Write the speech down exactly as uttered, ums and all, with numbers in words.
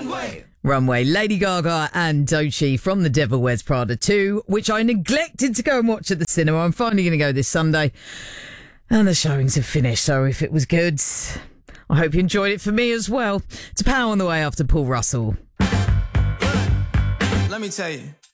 Runway. Runway, Lady Gaga and Doechii from The Devil Wears Prada two, which I neglected to go and watch at the cinema. I'm finally going to go this Sunday. And the showings have finished, so if it was good, I hope you enjoyed it for me as well. To Power on the way after Paul Russell. Let me tell you.